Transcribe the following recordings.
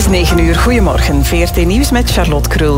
is 9:00. Goedemorgen. VRT Nieuws met Charlotte Krul.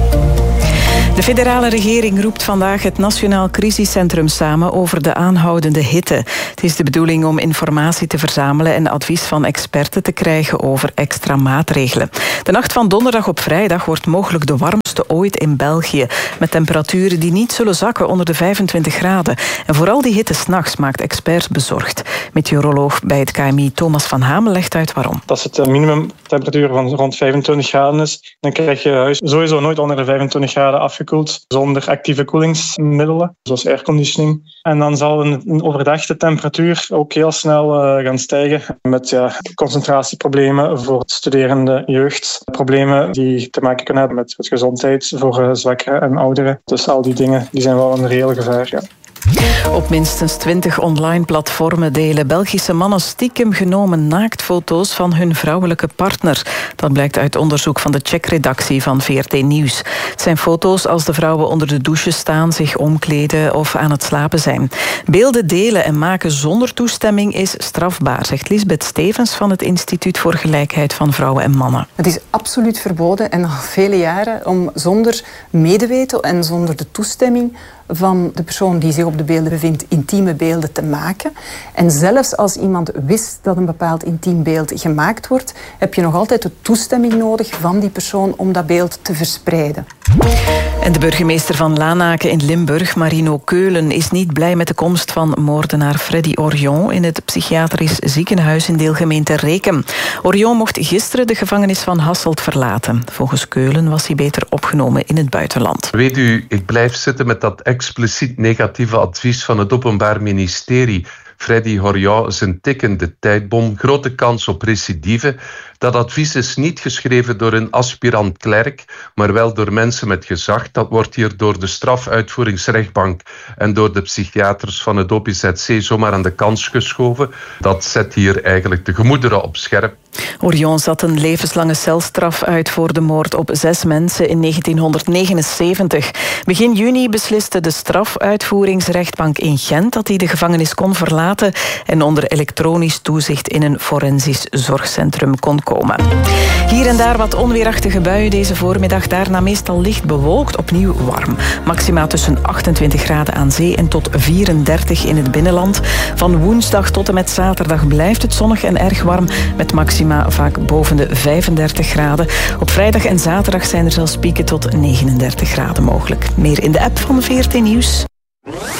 De federale regering roept vandaag het Nationaal Crisiscentrum samen over de aanhoudende hitte. Het is de bedoeling om informatie te verzamelen en advies van experten te krijgen over extra maatregelen. De nacht van donderdag op vrijdag wordt mogelijk de warmste ooit in België, met temperaturen die niet zullen zakken onder de 25 graden. En vooral die hitte 's nachts maakt experts bezorgd. Meteoroloog bij het KMI Thomas van Hamen legt uit waarom. Als het minimumtemperatuur van rond 25 graden is, dan krijg je huis sowieso nooit onder de 25 graden afgekoeld zonder actieve koelingsmiddelen, zoals airconditioning. En dan zal een overdag de temperatuur ook heel snel gaan stijgen met concentratieproblemen voor studerende jeugd. Problemen die te maken kunnen hebben met gezondheid voor zwakkeren en ouderen. Dus al die dingen die zijn wel een reëel gevaar. Ja. Op minstens 20 online platformen delen Belgische mannen stiekem genomen naaktfoto's van hun vrouwelijke partner. Dat blijkt uit onderzoek van de checkredactie van VRT Nieuws. Het zijn foto's als de vrouwen onder de douche staan, zich omkleden of aan het slapen zijn. Beelden delen en maken zonder toestemming is strafbaar, zegt Lisbeth Stevens van het Instituut voor Gelijkheid van Vrouwen en Mannen. Het is absoluut verboden en al vele jaren om zonder medeweten en zonder de toestemming van de persoon die zich op de beelden bevindt, intieme beelden te maken. En zelfs als iemand wist dat een bepaald intiem beeld gemaakt wordt, heb je nog altijd de toestemming nodig van die persoon om dat beeld te verspreiden. En de burgemeester van Lanaken in Limburg, Marino Keulen, is niet blij met de komst van moordenaar Freddy Orion in het psychiatrisch ziekenhuis in deelgemeente Rekem. Orion mocht gisteren de gevangenis van Hasselt verlaten. Volgens Keulen was hij beter opgenomen in het buitenland. Weet u, ik blijf zitten met dat expliciet negatieve advies van het Openbaar Ministerie. Freddy Orion is een tikkende tijdbom, grote kans op recidive. Dat advies is niet geschreven door een aspirant-klerk, maar wel door mensen met gezag. Dat wordt hier door de strafuitvoeringsrechtbank en door de psychiaters van het OPZC zomaar aan de kant geschoven. Dat zet hier eigenlijk de gemoederen op scherp. Orion zat een levenslange celstraf uit voor de moord op 6 mensen in 1979. Begin juni besliste de strafuitvoeringsrechtbank in Gent dat hij de gevangenis kon verlaten en onder elektronisch toezicht in een forensisch zorgcentrum kon komen. Hier en daar wat onweerachtige buien deze voormiddag, daarna meestal licht bewolkt, opnieuw warm. Maxima tussen 28 graden aan zee en tot 34 in het binnenland. Van woensdag tot en met zaterdag blijft het zonnig en erg warm, met maxima vaak boven de 35 graden. Op vrijdag en zaterdag zijn er zelfs pieken tot 39 graden mogelijk. Meer in de app van VRT Nieuws.